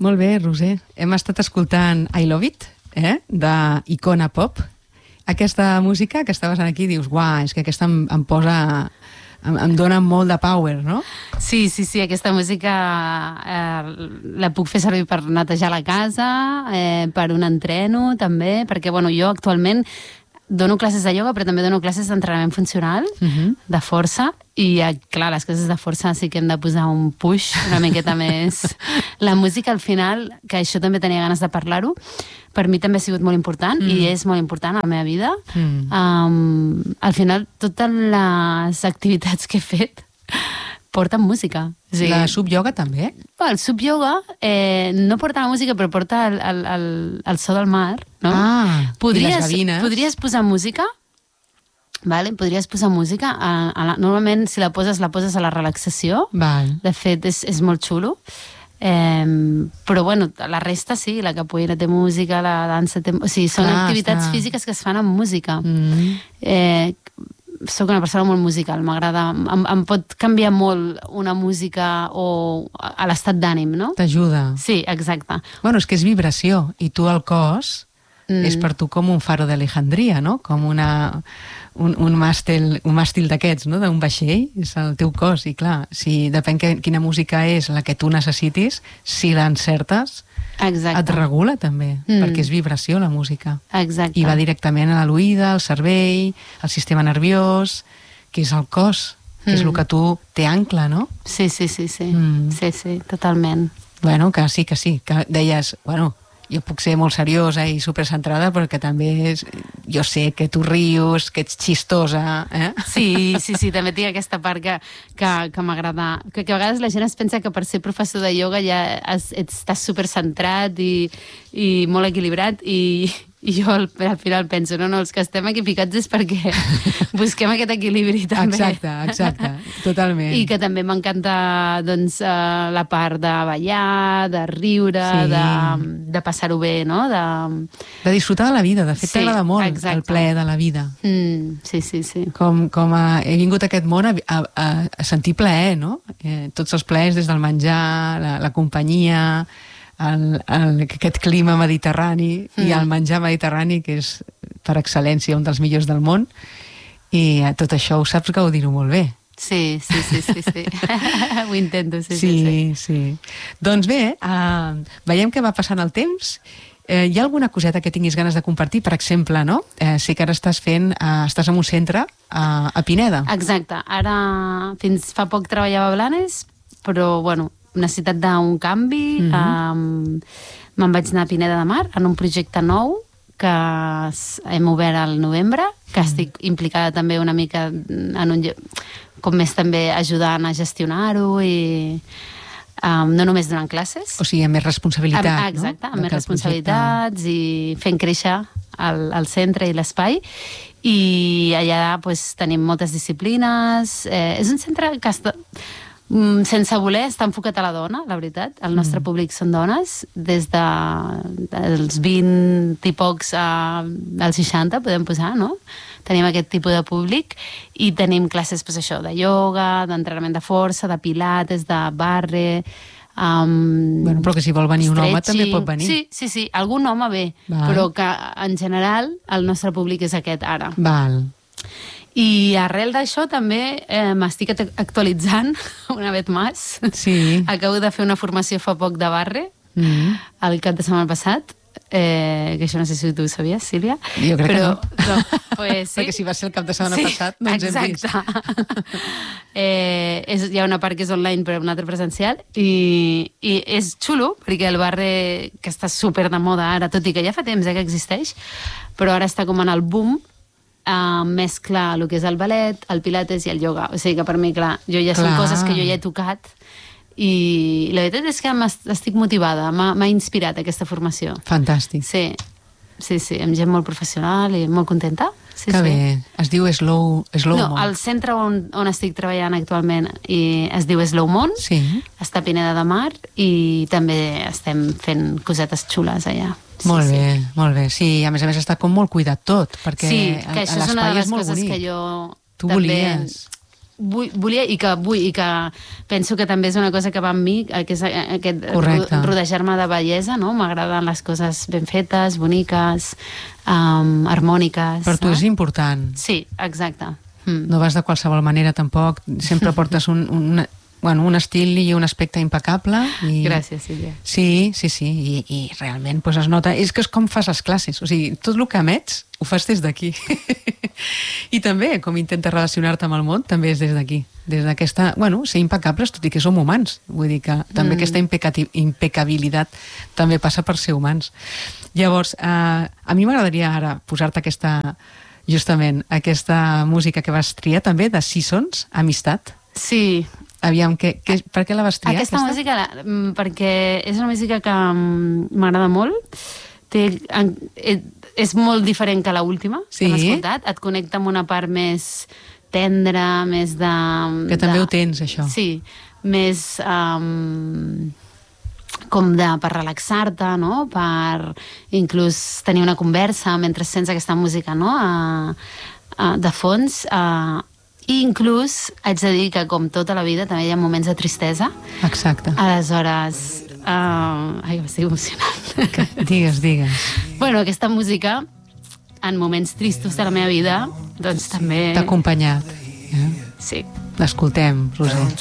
Molt bé, Roser. Hem estat escoltant I Love It, d'Icona Pop. Aquesta música que estaves aquí dius, uah, és que aquesta em posa... em dona molt de power, no? Sí, aquesta música la puc fer servir per netejar la casa, per un entreno també, perquè bueno, jo actualment dono classes de ioga, però també dono classes d'entrenament funcional, de força, i clar, les classes de força sí que hem de posar un push una miqueta més. La música al final, que això també tenia ganes de parlar-ho, per mi també ha sigut molt important i és molt important a la meva vida. Al final, totes les activitats que he fet porten música. Sí. La sub-yoga també? El sub-yoga no porta la música, però porta el so del mar. No? I les gavines. Podries posar música, vale? Podries posar música. Normalment, si la poses a la relaxació. Val. De fet, és molt xulo. Però bueno, la resta sí, la capoeira té música, la dansa té... O sigui, són activitats físiques que es fan amb música. Soc una persona molt musical, m'agrada, em pot canviar molt una música o a l'estat d'ànim, no? T'ajuda. Sí, exacte. Bueno, és que és vibració, i tu el cos és per tu com un faro d'Alejandria, no? Com un màstil d'aquests, no? D'un vaixell, és el teu cos, i clar, si depèn quina música és la que tu necessitis, si l'encertes, et regula també, perquè és vibració la música. Exacte. I va directament a l'oïda, al cervell, al sistema nerviós, que és el cos, que és el que tu t'ancla, no? Sí. Sí, totalment. Bueno, que sí, que deies, bueno, jo puc ser molt seriosa i supercentrada, però que també jo sé que tu rius, que ets xistosa. Sí, també tinc aquesta part que m'agrada. Que a vegades la gent es pensa que per ser professor de ioga ja estàs supercentrat i molt equilibrat, i jo al final penso, no, els que estem aquí ficats és perquè busquem aquest equilibri també. Exacte, totalment. I que també m'encanta doncs, la part de ballar, de riure, de passar-ho bé, no? De disfrutar de la vida, de fet t'agrada molt el plaer de la vida. Sí. Com he vingut a aquest món a sentir plaer, no? Tots els plaers des del menjar, la companyia, aquest clima mediterrani i el menjar mediterrani, que és per excel·lència un dels millors del món, i tot això ho saps gaudir-ho molt bé. Sí. Ho intento, sí. Doncs bé, veiem que va passant el temps. Hi ha alguna coseta que tinguis ganes de compartir? Per exemple, no? Sé que ara estàs en un centre a Pineda. Exacte. Ara, fins fa poc treballava a Blanes, però, bueno, necessitat d'un canvi. Me'n vaig anar a Pineda de Mar en un projecte nou que hem obert al novembre, que estic implicada també una mica en un com més també ajudant a gestionar-ho i no només donant classes. O sigui, amb més responsabilitat, exacte, amb més responsabilitats i fent créixer el centre i l'espai. I allà tenim moltes disciplines. És un centre que sense voler està enfocat a la dona, la veritat. El nostre públic són dones, des dels 20 i pocs als 60, podem posar, no? Tenim aquest tipus de públic i tenim classes, de ioga, d'entrenament de força, de pilates, de barre... però que si vol venir un home també pot venir. Sí, algun home ve, però que en general el nostre públic és aquest ara. Val. I arrel d'això també m'estic actualitzant una vez més. Sí. Acabo de fer una formació fa poc de barre, el cap de setmana passat, que això no sé si tu ho sabies, Sílvia. Jo crec que no. Sí. Perquè si va ser el cap de setmana passat no ens hem vist. Hi ha una part que és online però una altra presencial i és xulo perquè el barre, que està super de moda ara, tot i que ja fa temps que existeix, però ara està com en el boom, mescla el que és el ballet, el pilates i el ioga. O sigui que per mi, clar, són coses que jo ja he tocat i la veritat és que estic motivada, m'ha inspirat aquesta formació. Fantàstic. Sí, amb gent molt professional i molt contenta. Que bé. Es diu Slow No, Mon. el centre on estic treballant actualment es diu Slow Mon, està a Pineda de Mar i també estem fent cosetes xules allà. Molt bé. Sí, a més està com molt cuidat tot, perquè sí, que això és una de les coses que jo tu volies. volia i que penso que també és una cosa que va amb mi, que és aquest rodejar-me de bellesa, no? M'agraden les coses ben fetes, boniques, harmòniques. Per tu és important. Sí, exacte. No vas de qualsevol manera tampoc, sempre portes un estil i un aspecte impecable. Gràcies, Sílvia. Sí, i realment pues, es nota. És que és com fas les classes, o sigui, tot el que emets ho fas des d'aquí. I també, com intentes relacionar-te amb el món, també és des d'aquí. Des d'aquesta, ser impecables, tot i que som humans. Vull dir que també aquesta impecabilitat també passa per ser humans. Llavors, a mi m'agradaria ara posar-te justament aquesta música que vas triar també de Seasons, Amistat. Sí. Aviam, per què la vas triar? Aquesta música, perquè és una música que m'agrada molt. És molt diferent que l'última que hem escoltat. Et connecta amb una part més tendra, més de... Que també ho tens, això. Sí, més com per relaxar-te, no? Per inclús tenir una conversa mentre sents aquesta música, no? De fons. I inclús haig de dir que, com tota la vida, també hi ha moments de tristesa. Exacte. Aleshores... Ai, m'estic emocionant. Digues. Bueno, aquesta música, en moments tristos de la meva vida, doncs també... T'ha acompanyat. Sí. L'escoltem, Roser.